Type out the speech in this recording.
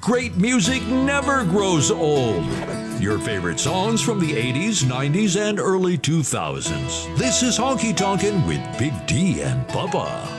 Great music never grows old. Your favorite songs from the 80s, 90s, and early 2000s. This is Honky Tonkin' with Big D and Bubba.